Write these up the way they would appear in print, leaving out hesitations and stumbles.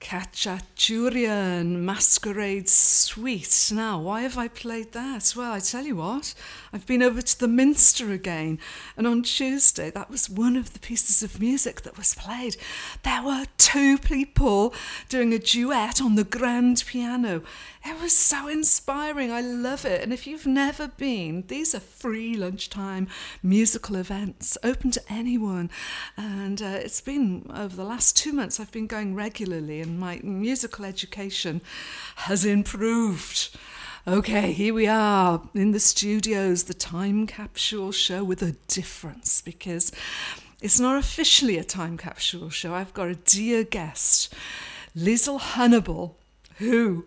Khachaturian Masquerade Suite. Now, why have I played that? Well, I tell you what, I've been over to the Minster again, and on Tuesday, that was one of the pieces of music that was played. There were two people doing a duet on the grand piano. It was so inspiring. I love it. And if you've never been, these are free lunchtime musical events open to anyone. And it's been over the last 2 months, I've been going regularly, and my musical education has improved. Okay, here we are in the studios, the Time Capsule Show with a difference, because it's not officially a time capsule show. I've got a dear guest, Liesl Hannibal, who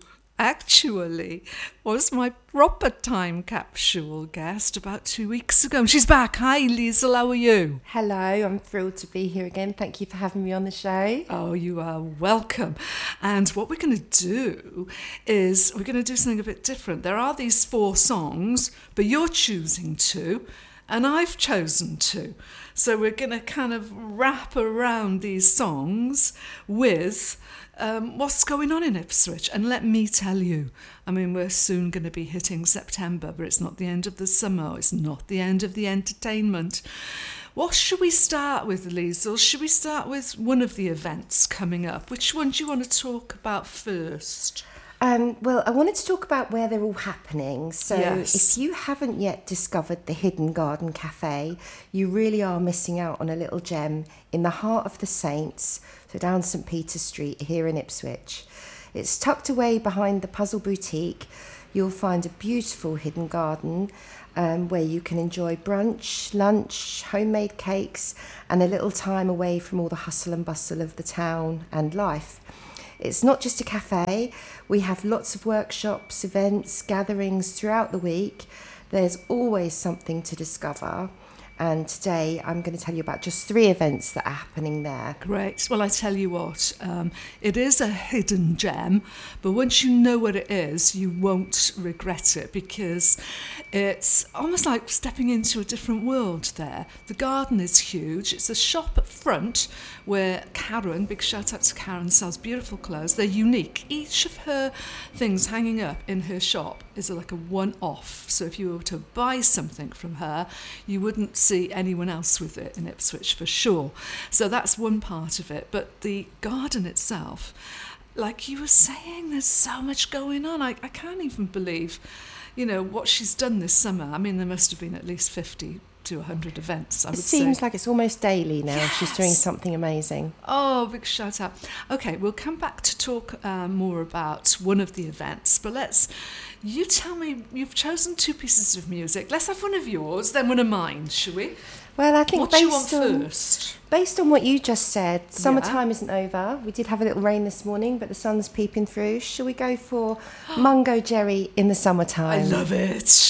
actually was my proper time capsule guest about 2 weeks ago. She's back. Hi, Liesl, how are you? Hello, I'm thrilled to be here again. Thank you for having me on the show. Oh, you are welcome. And what we're going to do is we're going to do something a bit different. There are these 4 songs, but you're choosing 2, and I've chosen 2. So we're going to kind of wrap around these songs with what's going on in Ipswich. And let me tell you, I mean, we're soon going to be hitting September, but it's not the end of the summer. It's not the end of the entertainment. What should we start with, Liesl? Should we start with one of the events coming up? Which one do you want to talk about first? Well, I wanted to talk about where they're all happening. So Yes. if you haven't yet discovered the Hidden Garden Cafe, you really are missing out on a little gem in the heart of the Saints, so down St Peter's Street here in Ipswich. It's tucked away behind the Puzzle Boutique. You'll find a beautiful hidden garden where you can enjoy brunch, lunch, homemade cakes, and a little time away from all the hustle and bustle of the town and life. It's not just a cafe. We have lots of workshops, events, gatherings throughout the week. There's always something to discover. And today I'm going to tell you about just 3 events that are happening there. Great. Well, I tell you what, it is a hidden gem, but once you know what it is, you won't regret it, because it's almost like stepping into a different world there. The garden is huge. It's a shop up front where Karen, big shout out to Karen, sells beautiful clothes. They're unique. Each of her things hanging up in her shop is like a one-off. So if you were to buy something from her, you wouldn't see anyone else with it in Ipswich for sure. So that's one part of it. But the garden itself, like you were saying, there's so much going on. I can't even believe, what she's done this summer. I mean, there must have been at least 50 to 100 events, I would say. It seems like it's almost daily now. Yes. She's doing something amazing. Oh, big shout out. Okay, we'll come back to talk more about one of the events, but you tell me, you've chosen 2 pieces of music. Let's have one of yours, then one of mine, shall we? Well, I think What do you want first? Based on what you just said, summertime isn't over. We did have a little rain this morning, but the sun's peeping through. Shall we go for Mungo Jerry in the Summertime? I love it.